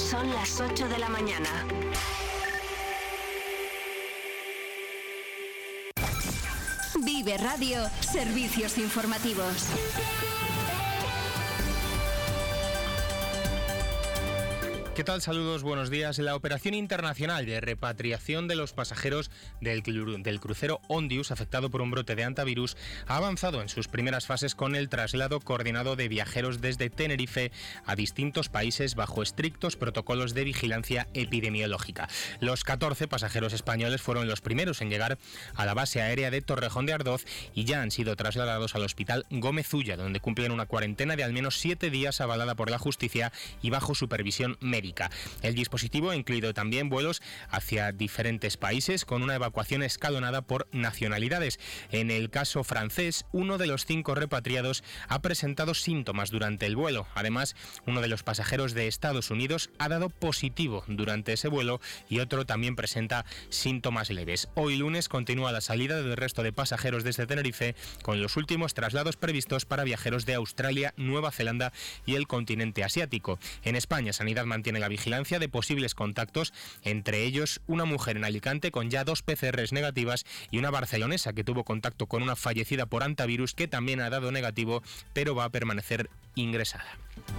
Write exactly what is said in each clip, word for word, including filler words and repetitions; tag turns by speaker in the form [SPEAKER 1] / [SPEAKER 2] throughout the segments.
[SPEAKER 1] Son las ocho de la mañana. Vive Radio, servicios informativos.
[SPEAKER 2] ¿Qué tal? Saludos, buenos días. La operación internacional de repatriación de los pasajeros del, del crucero Ondius, afectado por un brote de hantavirus, ha avanzado en sus primeras fases con el traslado coordinado de viajeros desde Tenerife a distintos países bajo estrictos protocolos de vigilancia epidemiológica. Los catorce pasajeros españoles fueron los primeros en llegar a la base aérea de Torrejón de Ardoz y ya han sido trasladados al Hospital Gómez Ulla, donde cumplen una cuarentena de al menos siete días avalada por la justicia y bajo supervisión médica. El dispositivo ha incluido también vuelos hacia diferentes países con una evacuación escalonada por nacionalidades. En el caso francés, uno de los cinco repatriados ha presentado síntomas durante el vuelo. Además, uno de los pasajeros de Estados Unidos ha dado positivo durante ese vuelo y otro también presenta síntomas leves. Hoy lunes continúa la salida del resto de pasajeros desde Tenerife, con los últimos traslados previstos para viajeros de Australia, Nueva Zelanda y el continente asiático. En España, Sanidad mantiene la vigilancia de posibles contactos, entre ellos una mujer en Alicante con ya dos P C Rs negativas y una barcelonesa que tuvo contacto con una fallecida por hantavirus que también ha dado negativo, pero va a permanecer ingresada.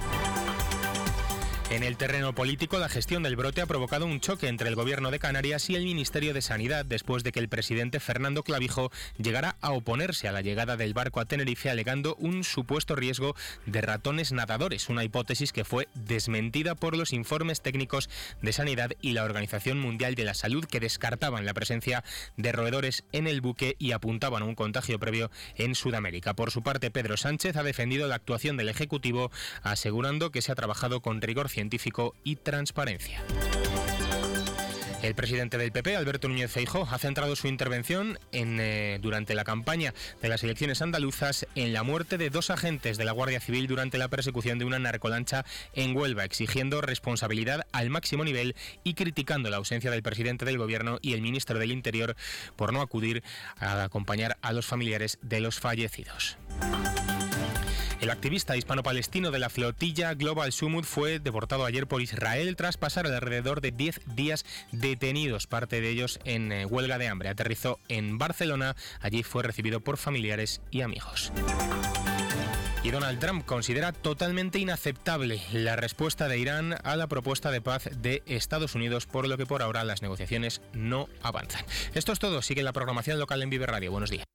[SPEAKER 2] En el terreno político, la gestión del brote ha provocado un choque entre el Gobierno de Canarias y el Ministerio de Sanidad después de que el presidente Fernando Clavijo llegara a oponerse a la llegada del barco a Tenerife alegando un supuesto riesgo de ratones nadadores, una hipótesis que fue desmentida por los informes técnicos de Sanidad y la Organización Mundial de la Salud, que descartaban la presencia de roedores en el buque y apuntaban a un contagio previo en Sudamérica. Por su parte, Pedro Sánchez ha defendido la actuación del Ejecutivo, asegurando que se ha trabajado con rigor científico científico y transparencia. El presidente del P P, Alberto Núñez Feijóo, ha centrado su intervención en, eh, durante la campaña de las elecciones andaluzas en la muerte de dos agentes de la Guardia Civil durante la persecución de una narcolancha en Huelva, exigiendo responsabilidad al máximo nivel y criticando la ausencia del presidente del Gobierno y el ministro del Interior por no acudir a acompañar a los familiares de los fallecidos. El activista hispano-palestino de la flotilla Global Sumud fue deportado ayer por Israel tras pasar alrededor de diez días detenidos, parte de ellos en eh, huelga de hambre. Aterrizó en Barcelona, allí fue recibido por familiares y amigos. Y Donald Trump considera totalmente inaceptable la respuesta de Irán a la propuesta de paz de Estados Unidos, por lo que por ahora las negociaciones no avanzan. Esto es todo, sigue la programación local en Vive Radio. Buenos días.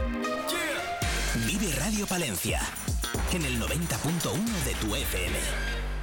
[SPEAKER 3] Vive Radio Palencia, en el noventa punto uno de tu F M.